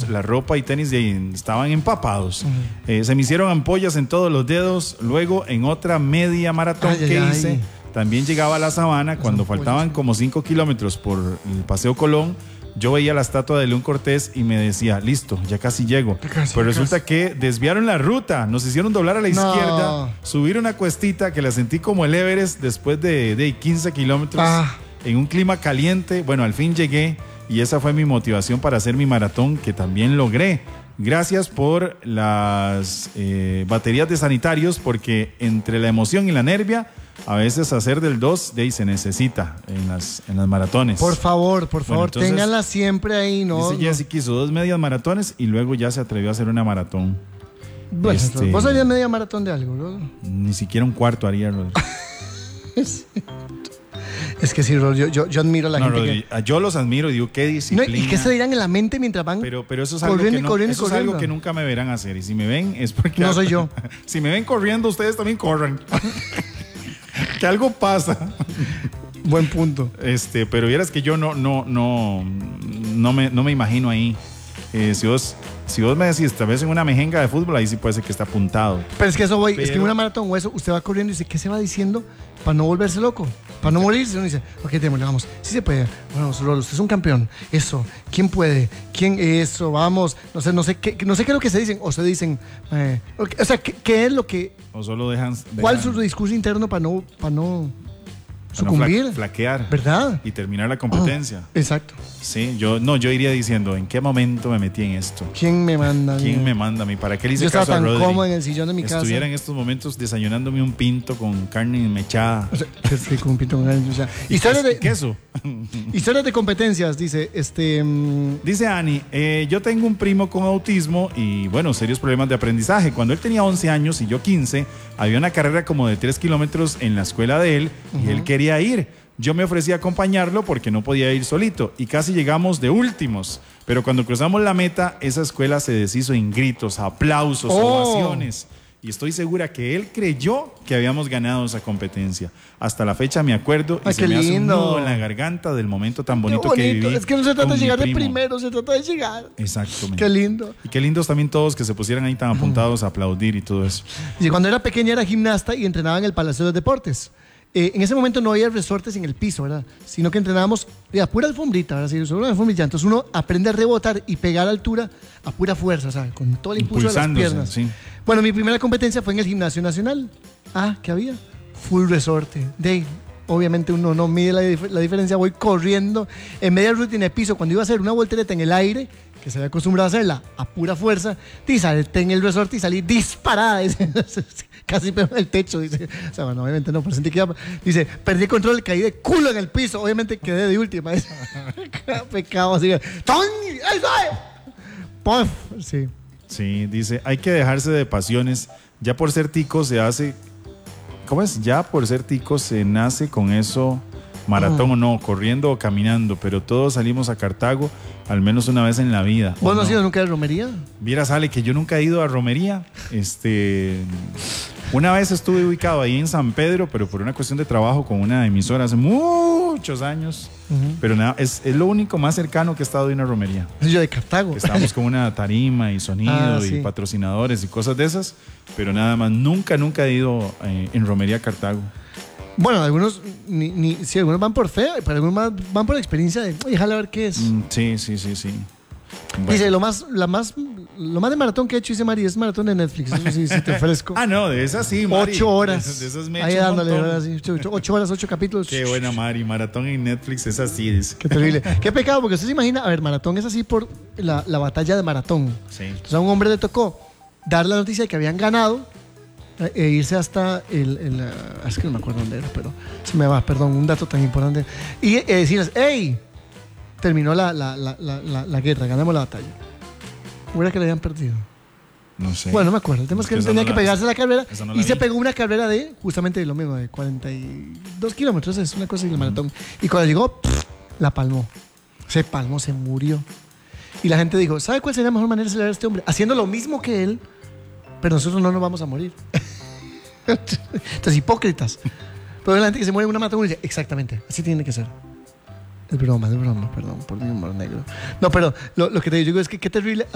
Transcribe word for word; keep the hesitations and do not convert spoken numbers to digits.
dedos, la ropa y tenis de ahí estaban empapados. Uh-huh. Eh, se me hicieron ampollas en todos los dedos. Luego, en otra media maratón ay, que ay, hice, ay. también llegaba a la Sabana. Las cuando ampollas. Faltaban como cinco kilómetros por el Paseo Colón, yo veía la estatua de León Cortés y me decía, listo, ya casi llego. Casi, Pero resulta casi. que desviaron la ruta, nos hicieron doblar a la no. izquierda, subir una cuestita que la sentí como el Everest después de, de quince kilómetros ah. en un clima caliente. Bueno, al fin llegué y esa fue mi motivación para hacer mi maratón, que también logré. Gracias por las eh, baterías de sanitarios, porque entre la emoción y la nervia, a veces hacer del dos de ahí se necesita en las, en las maratones. Por favor, por favor, bueno, ténganla siempre ahí, ¿no? Dice Jessy que hizo dos medias maratones y luego ya se atrevió a hacer una maratón. Bueno, este, ¿vos harías media maratón de algo, ¿no? Ni siquiera un cuarto haría, Rodri. Es que sí, yo, yo, yo admiro a la no, gente Rodri, que... Yo los admiro, digo, qué disciplina. No, ¿y qué se dirán en la mente mientras van Pero, pero eso es, algo que, no, eso es algo que nunca me verán hacer. Y si me ven es porque... No soy yo. Si me ven corriendo, ustedes también corran. Que algo pasa. Buen punto. Este, pero vieras que yo no, no, no, no me, no me imagino ahí. Eh, si vos, si vos me decís, tal vez en una mejenga de fútbol, ahí sí puede ser que está apuntado. Pero es que eso voy, pero... es que en una maratón o eso, usted va corriendo y dice, ¿qué se va diciendo? Para no volverse loco, para no morirse. Uno dice, ok, démosle, vamos. Sí se puede. Bueno, Rolo, usted es un campeón. Eso. ¿Quién puede? ¿Quién? Eso, vamos. No sé, no sé qué, no sé qué es lo que se dicen. O se dicen, eh, o sea, ¿qué, qué es lo que? O solo dejan. dejan ¿Cuál es su discurso interno para no, para no sucumbir? No flaquear. ¿Verdad? Y terminar la competencia. Oh, exacto. Sí, yo no, yo iría diciendo, ¿en qué momento me metí en esto? ¿Quién me manda? ¿Quién me manda a mí? ¿Para qué le hice yo caso a Rodri? Yo estaba tan cómodo en el sillón de mi casa. Estuviera en estos momentos desayunándome un pinto con carne mechada. O sea, sí, con un pinto con carne mechada. Historias de queso. Historias de competencias, dice este. Um... Dice Ani, eh, yo tengo un primo con autismo y bueno, serios problemas de aprendizaje. Cuando él tenía once años y yo quince, había una carrera como de tres kilómetros en la escuela de él y uh-huh. él quería ir. Yo me ofrecí a acompañarlo porque no podía ir solito y casi llegamos de últimos. Pero cuando cruzamos la meta, esa escuela se deshizo en gritos, aplausos, oh. ovaciones. Y estoy segura que él creyó que habíamos ganado esa competencia. Hasta la fecha me acuerdo y Ay, se me hace un lindo. nudo en la garganta del momento tan bonito, bonito que viví. Es que no se trata de llegar de primero, se trata de llegar. Exacto. Qué lindo. Y qué lindos también todos que se pusieran ahí tan apuntados a aplaudir y todo eso. Y cuando era pequeña era gimnasta y entrenaba en el Palacio de los Deportes. Eh, en ese momento no había resortes en el piso, ¿verdad? Sino que entrenábamos a pura alfombrita, ¿verdad? Sí, sobre una alfombrita. Entonces uno aprende a rebotar y pegar a altura a pura fuerza, ¿sabes? Con todo el impulso de las piernas. Sí. Bueno, mi primera competencia fue en el Gimnasio Nacional. Ah, ¿qué había? Full resorte. De ahí, obviamente uno no mide la, dif- la diferencia. Voy corriendo en media rutina de piso. Cuando iba a hacer una voltereta en el aire, que se había acostumbrado a hacerla a pura fuerza, y salté en el resorte y salí disparada. Casi pegó en el techo, dice. O sea, bueno, obviamente no, pero sentí que iba. Dice, perdí el control, caí de culo en el piso. Obviamente quedé de última. Pecado, así. ¡Tony! ¡Ahí está! ¡Puff! Sí. Sí, dice, hay que dejarse de pasiones. Ya por ser tico se hace. ¿Cómo es? Ya por ser tico se nace con eso. Maratón mm. o no, corriendo o caminando, pero todos salimos a Cartago al menos una vez en la vida. ¿Vos no has ido nunca a romería? Mira, sale que yo nunca he ido a romería. Este, una vez estuve ubicado ahí en San Pedro, pero por una cuestión de trabajo con una emisora hace muchos años. Uh-huh. Pero nada, es, es lo único más cercano que he estado de una romería. Yo de Cartago. Estábamos con una tarima y sonido ah, y sí. patrocinadores y cosas de esas, pero nada más, nunca, nunca he ido eh, en romería a Cartago. Bueno, algunos ni, ni, sí, algunos van por fe, pero algunos más van por la experiencia de, oye, déjale ver qué es. Mm, sí, sí, sí, sí. Bueno. Dice, lo más, la más, lo más de maratón que he hecho, dice Mari, es maratón de Netflix. Eso sí, sí te ofrezco. Ah, no, de esas sí, Mari. Ocho horas. De esas, de esas me ahí dándole, ¿verdad? Sí, ocho, ocho, ocho horas, ocho capítulos. Qué buena, Mari. Maratón en Netflix es así. Es. Qué terrible. Qué pecado, porque usted se imagina, a ver, maratón es así por la, la batalla de maratón. Sí. Entonces a un hombre le tocó dar la noticia de que habían ganado e irse hasta el, el uh, es que no me acuerdo dónde era, pero se me va, perdón, un dato tan importante, y eh, decirles, hey, terminó la, la, la, la, la, la guerra, ganamos la batalla. ¿Hubiera que le habían perdido? No sé. Bueno, no me acuerdo, el tema es que, es que él tenía no que la, pegarse la carrera no la y vi. Se pegó una carrera de justamente lo mismo, de cuarenta y dos kilómetros, es una cosa y el maratón, y cuando llegó, pff, la palmó, se palmó, se murió, y la gente dijo, ¿sabe cuál sería la mejor manera de celebrar a este hombre? Haciendo lo mismo que él, pero nosotros no nos vamos a morir. Entonces, hipócritas. Pero la gente que se muere en una maratón dice, exactamente, así tiene que ser. Es broma, es broma, perdón, por mi humor negro. No, pero lo, lo que te digo es que qué terrible